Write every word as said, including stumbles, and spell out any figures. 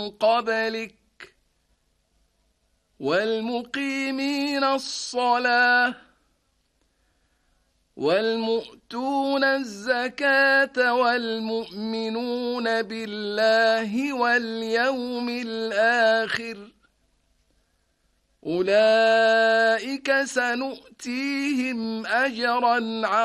قبلك والمقيمين الصلاة والمؤتون الزكاة والمؤمنون بالله واليوم الآخر أولئك سنؤتيهم أجرا عظيما